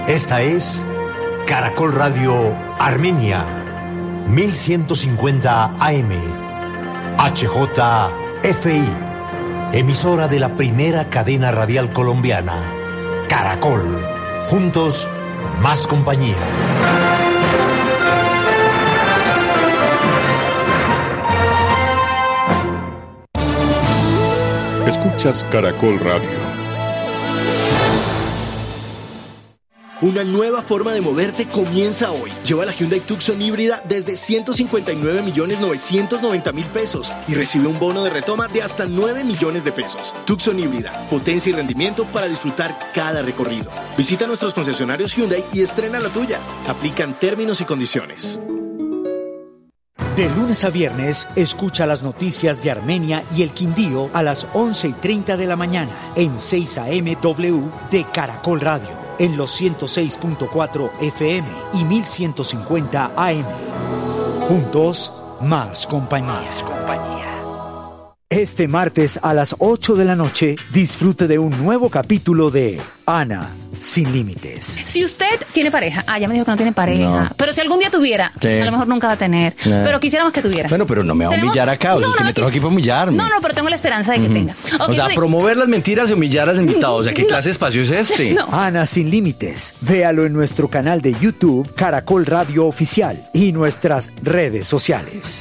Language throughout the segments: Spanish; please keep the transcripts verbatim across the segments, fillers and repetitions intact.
Esta es Caracol Radio Armenia, mil ciento cincuenta A M, H J F I, emisora de la primera cadena radial colombiana, Caracol. Juntos, más compañía. Escuchas Caracol Radio. Una nueva forma de moverte comienza hoy. Lleva la Hyundai Tucson híbrida desde ciento cincuenta y nueve millones novecientos noventa mil pesos y recibe un bono de retoma de hasta nueve millones de pesos. Tucson híbrida, potencia y rendimiento para disfrutar cada recorrido. Visita nuestros concesionarios Hyundai y estrena la tuya. Aplican términos y condiciones. De lunes a viernes, escucha las noticias de Armenia y el Quindío a las once y treinta de la mañana en seis A M W de Caracol Radio, en los ciento seis punto cuatro F M y mil ciento cincuenta A M. Juntos, más compañía. Este martes a las ocho de la noche, disfrute de un nuevo capítulo de Ana sin límites. Si usted tiene pareja, ah, ya me dijo que no tiene pareja, no. Pero si algún día tuviera, sí. A lo mejor nunca va a tener, no. Pero quisiéramos que tuviera. Bueno, pero no me va a humillar acá, o sea, no, no, que me trajo aquí para humillarme. No, no, pero tengo la esperanza de que uh-huh. tenga. Okay, o sea, sí. Promover las mentiras y humillar al invitado, o sea, ¿qué no. clase de espacio es este? No. Ana sin límites, véalo en nuestro canal de YouTube, Caracol Radio Oficial, y nuestras redes sociales.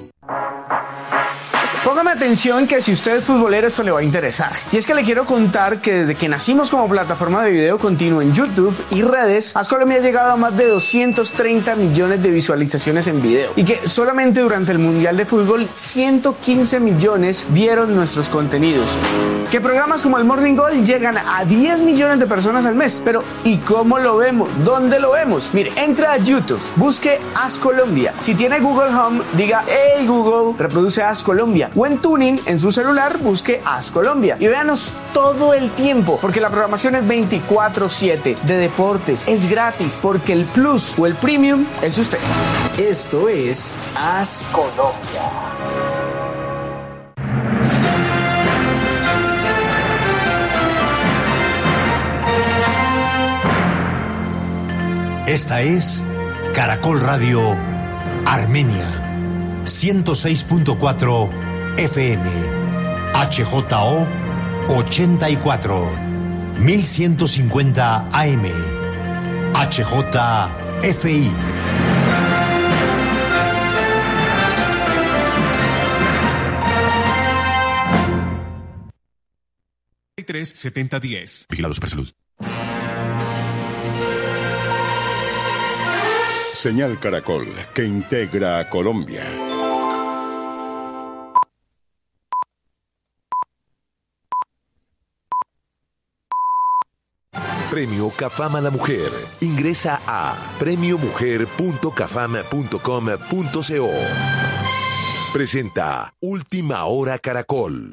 Póngame atención que si usted es futbolero esto le va a interesar. Y es que le quiero contar que desde que nacimos como plataforma de video continuo en YouTube y redes, Haz Colombia ha llegado a más de doscientos treinta millones de visualizaciones en video. Y que solamente durante el Mundial de Fútbol ciento quince millones vieron nuestros contenidos. Que programas como el Morning Gold llegan a diez millones de personas al mes. Pero ¿y cómo lo vemos? ¿Dónde lo vemos? Mire, entra a YouTube, busque Haz Colombia. Si tiene Google Home, diga hey Google, reproduce Haz Colombia. O en Tuning, en su celular, busque Haz Colombia. Y véanos todo el tiempo, porque la programación es veinticuatro siete. De deportes, es gratis, porque el Plus o el Premium es usted. Esto es Haz Colombia. Esta es Caracol Radio Armenia, ciento seis punto cuatro F M, H J O ochenta y cuatro, mil ciento cincuenta A M, H J F I. tres setenta diez. Vigilado Supersalud. Señal Caracol, que integra a Colombia. Premio Cafam a la Mujer. Ingresa a premio mujer punto cafam punto com punto co. Presenta Última Hora Caracol.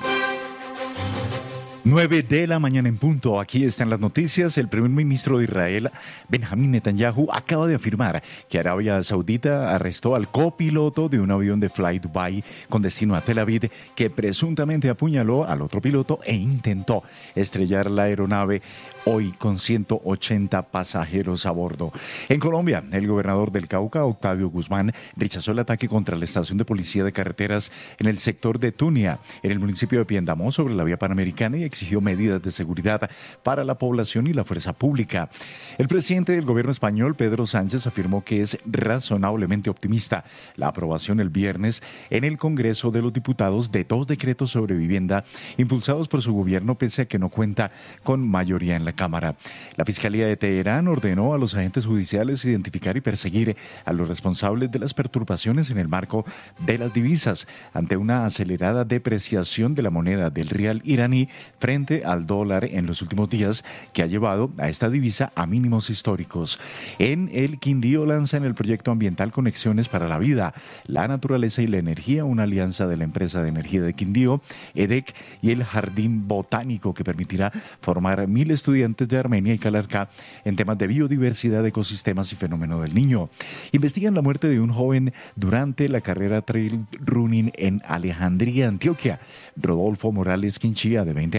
nueve de la mañana en punto. Aquí están las noticias. El primer ministro de Israel, Benjamín Netanyahu, acaba de afirmar que Arabia Saudita arrestó al copiloto de un avión de Fly Dubai con destino a Tel Aviv, que presuntamente apuñaló al otro piloto e intentó estrellar la aeronave, hoy con ciento ochenta pasajeros a bordo. En Colombia, el gobernador del Cauca, Octavio Guzmán, rechazó el ataque contra la estación de policía de carreteras en el sector de Tunia, en el municipio de Piendamó, sobre la vía panamericana, y exigió medidas de seguridad para la población y la fuerza pública. El presidente del gobierno español, Pedro Sánchez, afirmó que es razonablemente optimista la aprobación el viernes en el Congreso de los Diputados de dos decretos sobre vivienda impulsados por su gobierno, pese a que no cuenta con mayoría en la Cámara. La Fiscalía de Teherán ordenó a los agentes judiciales identificar y perseguir a los responsables de las perturbaciones en el marco de las divisas ante una acelerada depreciación de la moneda del rial iraní frente al dólar en los últimos días, que ha llevado a esta divisa a mínimos históricos. En el Quindío lanzan el proyecto ambiental Conexiones para la Vida, la Naturaleza y la Energía, una alianza de la empresa de energía de Quindío, E D E C, y el Jardín Botánico, que permitirá formar mil estudiantes de Armenia y Calarcá en temas de biodiversidad, ecosistemas y fenómeno del niño. Investigan la muerte de un joven durante la carrera trail running en Alejandría, Antioquia. Rodolfo Morales Quinchía, de veinte años,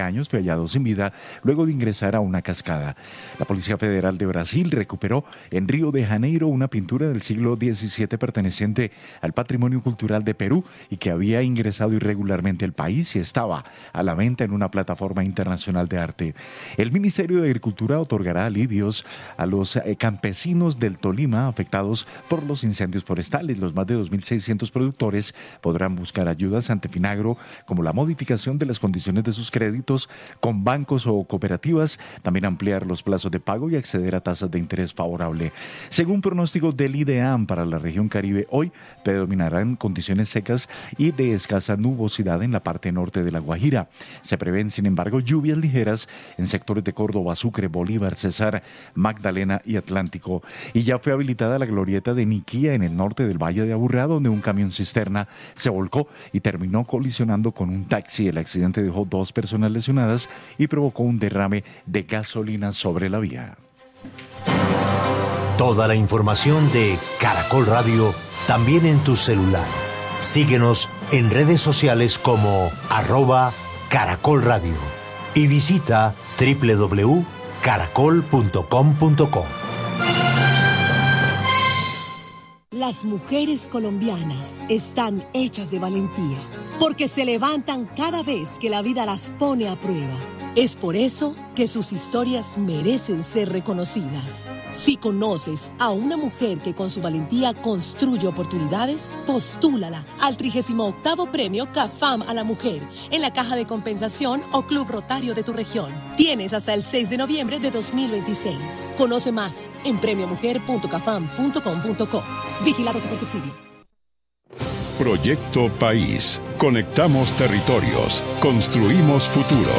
años fue hallado sin vida luego de ingresar a una cascada. La Policía Federal de Brasil recuperó en Río de Janeiro una pintura del siglo diecisiete perteneciente al patrimonio cultural de Perú y que había ingresado irregularmente al país y estaba a la venta en una plataforma internacional de arte. El Ministerio de Agricultura otorgará alivios a los eh, campesinos del Tolima afectados por los incendios forestales. Los más de dos mil seiscientos productores podrán buscar ayudas ante Finagro, como la modificación de las condiciones de sus créditos con bancos o cooperativas, también ampliar los plazos de pago y acceder a tasas de interés favorable. Según pronósticos del IDEAM para la región Caribe, hoy predominarán condiciones secas y de escasa nubosidad en la parte norte de La Guajira. Se prevén, sin embargo, lluvias ligeras en sectores de Córdoba, Sucre, Bolívar, Cesar, Magdalena y Atlántico. Y ya fue habilitada la glorieta de Niquía en el norte del Valle de Aburrá, donde un camión cisterna se volcó y terminó colisionando con un taxi. El accidente dejó dos personas lesionadas y provocó un derrame de gasolina sobre la vía. Toda la información de Caracol Radio también en tu celular. Síguenos en redes sociales como arroba Caracol Radio y visita doble u doble u doble u punto caracol punto com punto co. Las mujeres colombianas están hechas de valentía, porque se levantan cada vez que la vida las pone a prueba. Es por eso que sus historias merecen ser reconocidas. Si conoces a una mujer que con su valentía construye oportunidades, postúlala al trigésimo octavo Premio CAFAM a la Mujer en la Caja de Compensación o Club Rotario de tu región. Tienes hasta el seis de noviembre de dos mil veintiséis. Conoce más en premio mujer punto cafam punto com punto co. Vigilado Supersubsidio. Proyecto País. Conectamos territorios. Construimos futuro.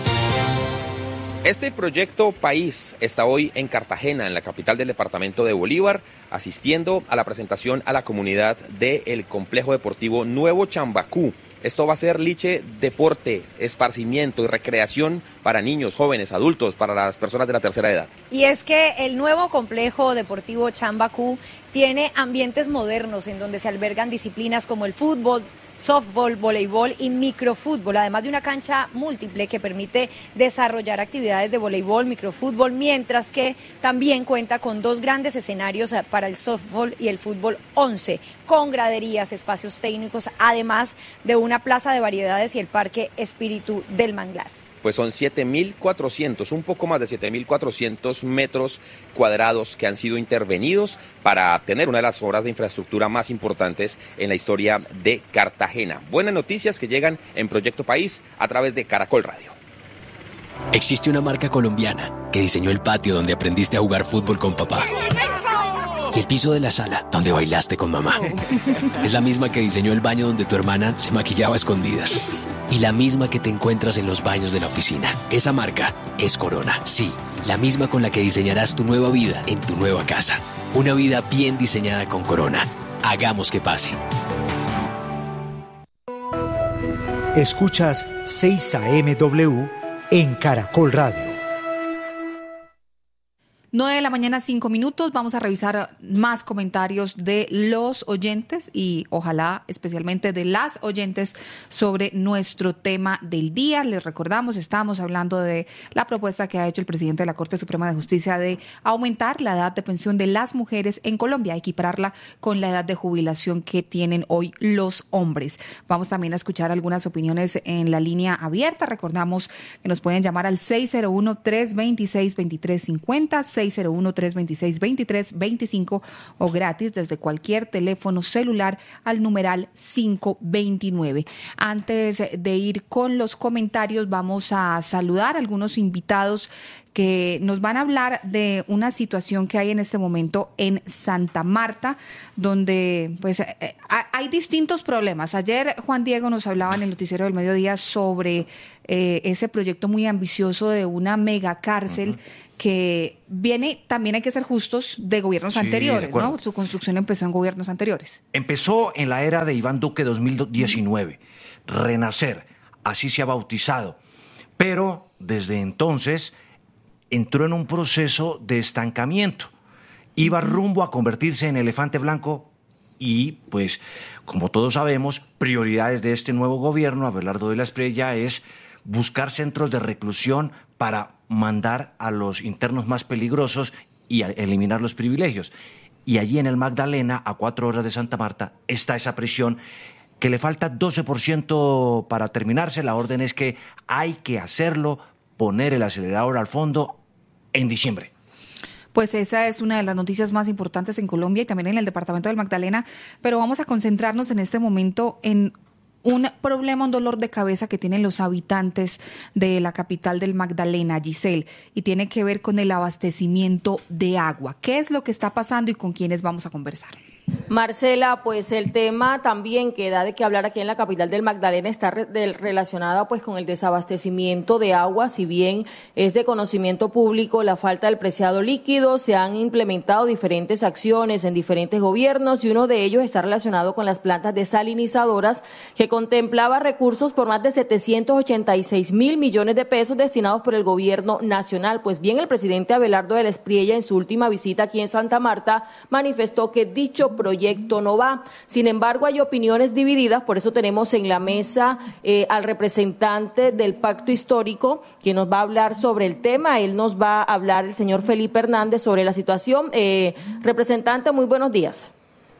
Este proyecto País está hoy en Cartagena, en la capital del departamento de Bolívar, asistiendo a la presentación a la comunidad del complejo deportivo Nuevo Chambacú. Esto va a ser liche, deporte, esparcimiento y recreación para niños, jóvenes, adultos, para las personas de la tercera edad. Y es que el nuevo complejo deportivo Chambacú tiene ambientes modernos en donde se albergan disciplinas como el fútbol, softball, voleibol y microfútbol, además de una cancha múltiple que permite desarrollar actividades de voleibol, microfútbol, mientras que también cuenta con dos grandes escenarios para el softball y el fútbol once, con graderías, espacios técnicos, además de una plaza de variedades y el Parque Espíritu del Manglar. Pues son siete mil cuatrocientos, un poco más de siete mil cuatrocientos metros cuadrados que han sido intervenidos para tener una de las obras de infraestructura más importantes en la historia de Cartagena. Buenas noticias que llegan en Proyecto País a través de Caracol Radio. Existe una marca colombiana que diseñó el patio donde aprendiste a jugar fútbol con papá. Y el piso de la sala donde bailaste con mamá. Es la misma que diseñó el baño donde tu hermana se maquillaba a escondidas. Y la misma que te encuentras en los baños de la oficina. Esa marca es Corona. Sí, la misma con la que diseñarás tu nueva vida en tu nueva casa. Una vida bien diseñada con Corona. Hagamos que pase. Escuchas seis A M W en Caracol Radio. nueve de la mañana, cinco minutos. Vamos a revisar más comentarios de los oyentes y ojalá especialmente de las oyentes sobre nuestro tema del día. Les recordamos, estamos hablando de la propuesta que ha hecho el presidente de la Corte Suprema de Justicia de aumentar la edad de pensión de las mujeres en Colombia, equipararla con la edad de jubilación que tienen hoy los hombres. Vamos también a escuchar algunas opiniones en la línea abierta. Recordamos que nos pueden llamar al seis cero uno, tres dos seis, dos tres cinco cero, seis cero uno, tres dos seis, dos tres dos cinco o gratis desde cualquier teléfono celular al numeral cinco veintinueve. Antes de ir con los comentarios, vamos a saludar a algunos invitados que nos van a hablar de una situación que hay en este momento en Santa Marta, donde pues eh, hay distintos problemas. Ayer Juan Diego nos hablaba en el noticiero del mediodía sobre eh, ese proyecto muy ambicioso de una mega cárcel uh-huh. que viene, también hay que ser justos, de gobiernos sí, anteriores, de ¿no? Su construcción empezó en gobiernos anteriores. Empezó en la era de Iván Duque dos mil diecinueve, uh-huh. Renacer, así se ha bautizado, pero desde entonces entró en un proceso de estancamiento. Iba rumbo a convertirse en elefante blanco y, pues, como todos sabemos, prioridades de este nuevo gobierno, Abelardo de la Espriella, es buscar centros de reclusión para mandar a los internos más peligrosos y a eliminar los privilegios. Y allí en el Magdalena, a cuatro horas de Santa Marta, está esa prisión que le falta doce por ciento para terminarse. La orden es que hay que hacerlo, poner el acelerador al fondo en diciembre. Pues esa es una de las noticias más importantes en Colombia y también en el departamento del Magdalena, pero vamos a concentrarnos en este momento en un problema, un dolor de cabeza que tienen los habitantes de la capital del Magdalena, Giselle, y tiene que ver con el abastecimiento de agua. ¿Qué es lo que está pasando y con quiénes vamos a conversar? Marcela, pues el tema también que da de qué hablar aquí en la capital del Magdalena está re del, relacionada pues con el desabastecimiento de agua. Si bien es de conocimiento público la falta del preciado líquido, se han implementado diferentes acciones en diferentes gobiernos y uno de ellos está relacionado con las plantas desalinizadoras que contemplaba recursos por más de setecientos ochenta y seis mil millones de pesos destinados por el gobierno nacional. Pues bien, el presidente Abelardo de la Espriella en su última visita aquí en Santa Marta manifestó que dicho proyecto no va. Sin embargo, hay opiniones divididas, por eso tenemos en la mesa eh, al representante del Pacto Histórico, que nos va a hablar sobre el tema. Él nos va a hablar el señor Felipe Hernández sobre la situación. Eh, representante, muy buenos días.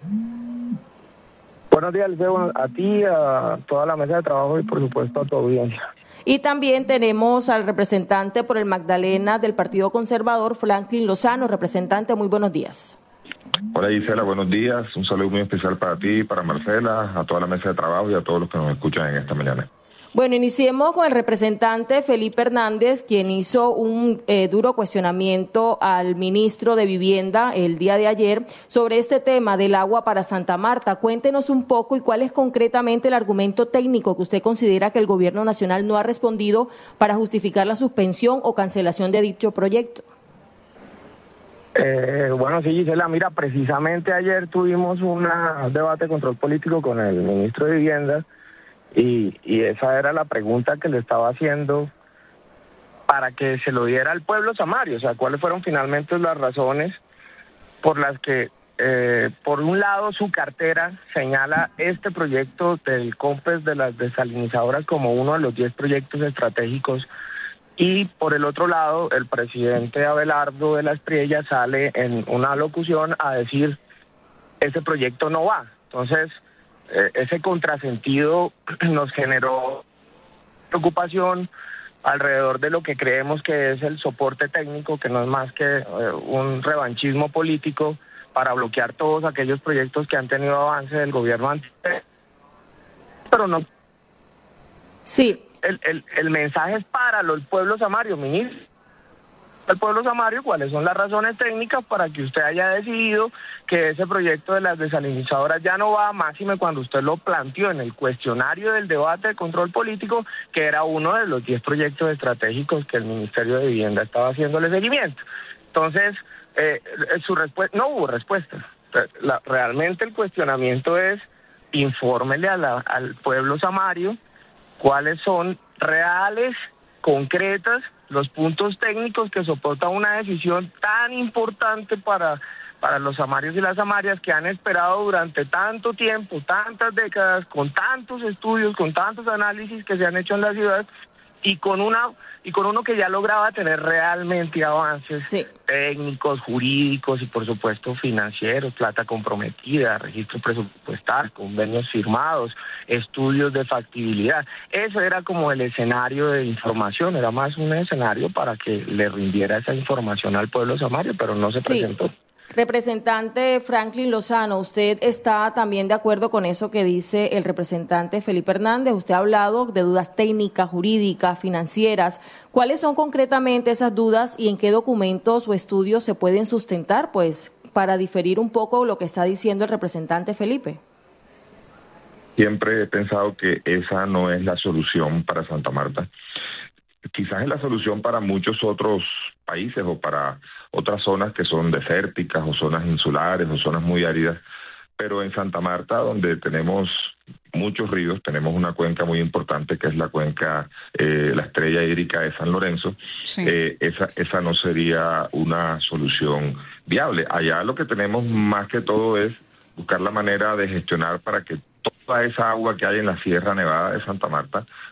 Buenos días, Liceo, a ti, a toda la mesa de trabajo y por supuesto a tu audiencia. Y también tenemos al representante por el Magdalena del Partido Conservador, Franklin Lozano. Representante, muy buenos días. Hola Gisela, buenos días. Un saludo muy especial para ti, para Marcela, a toda la mesa de trabajo y a todos los que nos escuchan en esta mañana. Bueno, iniciemos con el representante Felipe Hernández, quien hizo un eh, duro cuestionamiento al ministro de Vivienda el día de ayer sobre este tema del agua para Santa Marta. Cuéntenos un poco y cuál es concretamente el argumento técnico que usted considera que el gobierno nacional no ha respondido para justificar la suspensión o cancelación de dicho proyecto. Eh, bueno, sí, Gisela, mira, precisamente ayer tuvimos un debate de control político con el ministro de Vivienda y, y esa era la pregunta que le estaba haciendo para que se lo diera al pueblo samario, o sea, cuáles fueron finalmente las razones por las que, eh, por un lado, su cartera señala este proyecto del COMPES de las desalinizadoras como uno de los diez proyectos estratégicos. Y por el otro lado, el presidente Abelardo de la Espriella sale en una locución a decir, ese proyecto no va. Entonces, eh, ese contrasentido nos generó preocupación alrededor de lo que creemos que es el soporte técnico, que no es más que eh, un revanchismo político para bloquear todos aquellos proyectos que han tenido avance del gobierno anterior. Pero no. Sí. El, el, el mensaje es para el pueblo samario, ministro. El pueblo samario, ¿cuáles son las razones técnicas para que usted haya decidido que ese proyecto de las desalinizadoras ya no va, máxime cuando usted lo planteó en el cuestionario del debate de control político, que era uno de los diez proyectos estratégicos que el Ministerio de Vivienda estaba haciéndole seguimiento? Entonces, eh, su respuesta, no hubo respuesta. La, realmente el cuestionamiento es, infórmele a la, al pueblo samario cuáles son reales, concretas, los puntos técnicos que soportan una decisión tan importante para, para los samarios y las samarias que han esperado durante tanto tiempo, tantas décadas, con tantos estudios, con tantos análisis que se han hecho en la ciudad y con una y con uno que ya lograba tener realmente avances sí. técnicos, jurídicos y por supuesto financieros, plata comprometida, registro presupuestal, convenios firmados, estudios de factibilidad. Eso era como el escenario de información, era más un escenario para que le rindiera esa información al pueblo samario, pero no se sí. presentó. Representante Franklin Lozano, ¿usted está también de acuerdo con eso que dice el representante Felipe Hernández? Usted ha hablado de dudas técnicas, jurídicas, financieras. ¿Cuáles son concretamente esas dudas y en qué documentos o estudios se pueden sustentar, pues, para diferir un poco lo que está diciendo el representante Felipe? Siempre he pensado que esa no es la solución para Santa Marta. Quizás es la solución para muchos otros países o para otras zonas que son desérticas o zonas insulares o zonas muy áridas, pero en Santa Marta, donde tenemos muchos ríos, tenemos una cuenca muy importante que es la cuenca, eh, la estrella hídrica de San Lorenzo, sí. eh, esa, esa no sería una solución viable. Allá lo que tenemos más que todo es buscar la manera de gestionar para que toda esa agua que hay en la Sierra Nevada de Santa Marta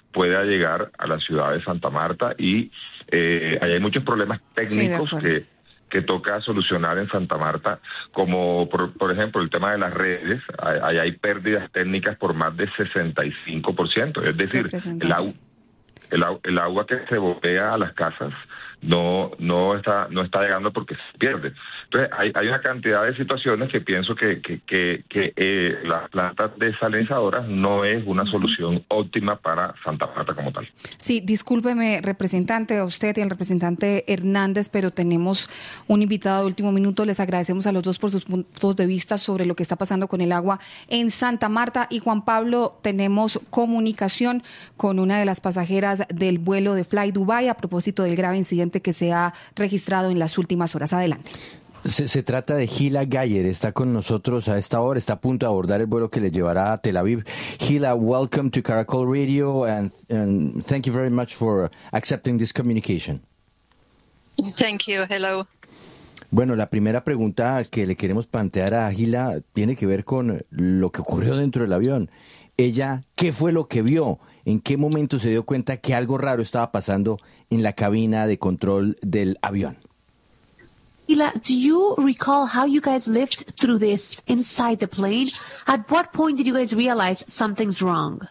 pueda llegar a la ciudad de Santa Marta y eh, ahí hay muchos problemas técnicos sí, que, que toca solucionar en Santa Marta, como por, por ejemplo el tema de las redes. Ahí hay pérdidas técnicas por más de sesenta y cinco por ciento, es decir, el agua El, el agua que se botea a las casas no no está no está llegando porque se pierde. Entonces hay, hay una cantidad de situaciones que pienso que que, que, que eh, las plantas desalinizadoras no es una solución óptima para Santa Marta como tal. Sí, discúlpeme, representante, a usted y al representante Hernández, pero tenemos un invitado de último minuto. Les agradecemos a los dos por sus puntos de vista sobre lo que está pasando con el agua en Santa Marta. Y Juan Pablo, tenemos comunicación con una de las pasajeras del vuelo de Fly Dubai a propósito del grave incidente que se ha registrado en las últimas horas. Adelante. Se, se trata de Hila Gayer, está con nosotros a esta hora, está a punto de abordar el vuelo que le llevará a Tel Aviv. Hila, welcome to Caracol Radio and, and thank you very much for accepting this communication. Thank you, hello. Bueno, la primera pregunta que le queremos plantear a Hila tiene que ver con lo que ocurrió dentro del avión. Ella, ¿qué fue lo que vio? ¿En qué momento se dio cuenta que algo raro estaba pasando en la cabina de control del avión? Hila, do you recall how you guys lived through this inside the plane? At what point did you guys realize something's wrong?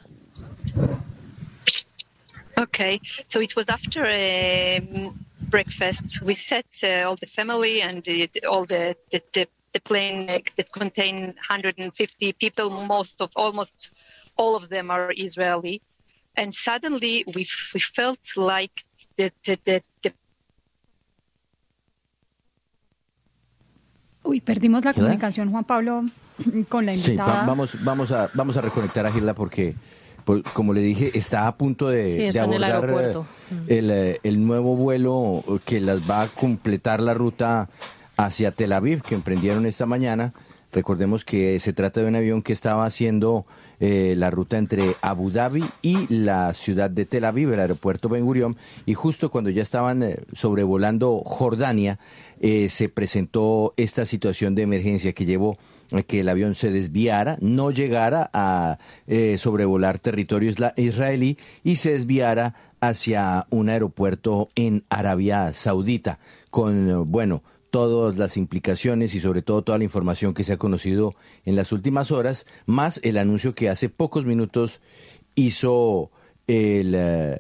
Okay, so it was after um, breakfast. We sat uh, all the family and uh, all the, the, the, the plane uh, that contained one hundred fifty people, most of almost all of them are Israeli. And suddenly we we felt like the the the, the Uy, perdimos la comunicación, Juan Pablo, con la invitada. Sí, va, vamos, vamos a, vamos a reconectar a Gilda porque, por, como le dije, está a punto de, sí, de abordar el, el, el nuevo vuelo que las va a completar la ruta hacia Tel Aviv, que emprendieron esta mañana. Recordemos que se trata de un avión que estaba haciendo eh, la ruta entre Abu Dhabi y la ciudad de Tel Aviv, el aeropuerto Ben Gurion, y justo cuando ya estaban eh, sobrevolando Jordania, eh, se presentó esta situación de emergencia que llevó a que el avión se desviara, no llegara a eh, sobrevolar territorio isla- israelí y se desviara hacia un aeropuerto en Arabia Saudita, con, bueno, todas las implicaciones y sobre todo toda la información que se ha conocido en las últimas horas, más el anuncio que hace pocos minutos hizo el,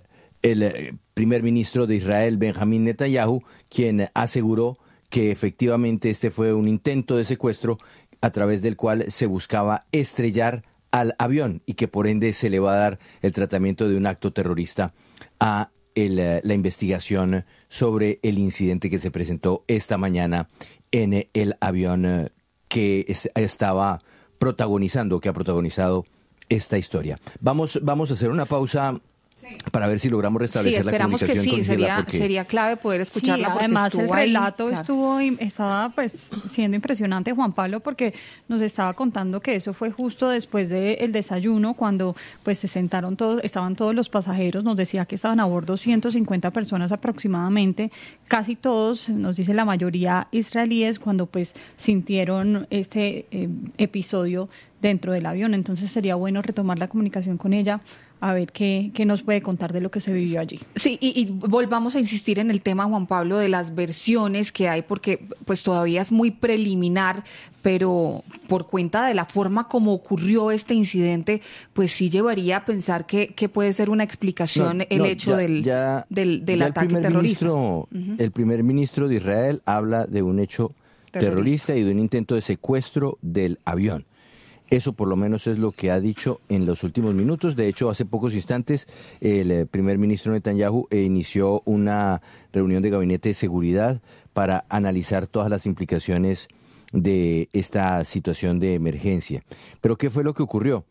el primer ministro de Israel, Benjamín Netanyahu, quien aseguró que efectivamente este fue un intento de secuestro a través del cual se buscaba estrellar al avión y que por ende se le va a dar el tratamiento de un acto terrorista a El, la investigación sobre el incidente que se presentó esta mañana en el avión que es, estaba protagonizando, que ha protagonizado esta historia. Vamos, vamos a hacer una pausa para ver si logramos restablecer sí, la comunicación que sí, con sería, porque... sería clave poder escucharla sí, porque además estuvo el relato ahí, estuvo claro. estaba pues siendo impresionante, Juan Pablo, porque nos estaba contando que eso fue justo después del desayuno, cuando pues se sentaron todos, estaban todos los pasajeros, nos decía que estaban a bordo ciento cincuenta personas aproximadamente, casi todos, nos dice la mayoría israelíes, cuando pues sintieron este eh, episodio dentro del avión. Entonces sería bueno retomar la comunicación con ella, a ver qué, qué nos puede contar de lo que se vivió allí. Sí, y, y volvamos a insistir en el tema, Juan Pablo, de las versiones que hay, porque pues todavía es muy preliminar, pero por cuenta de la forma como ocurrió este incidente, pues sí llevaría a pensar que, que puede ser una explicación no, el no, hecho ya, del, ya, del, del ya ataque el terrorista. Ministro, uh-huh. El primer ministro de Israel habla de un hecho terrorista. terrorista y de un intento de secuestro del avión. Eso por lo menos es lo que ha dicho en los últimos minutos. De hecho, hace pocos instantes el primer ministro Netanyahu inició una reunión de gabinete de seguridad para analizar todas las implicaciones de esta situación de emergencia. Pero ¿qué fue lo que ocurrió?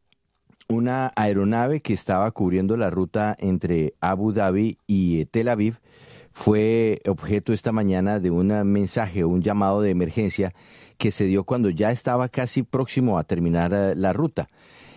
Una aeronave que estaba cubriendo la ruta entre Abu Dhabi y Tel Aviv fue objeto esta mañana de un mensaje o un llamado de emergencia que se dio cuando ya estaba casi próximo a terminar la ruta.